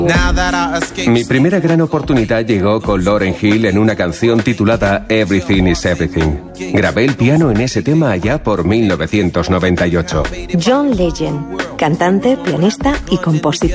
Mi primera gran oportunidad llegó con Lauryn Hill en una canción titulada Everything is Everything. Grabé el piano en ese tema allá por 1998. John Legend, cantante, pianista y compositor.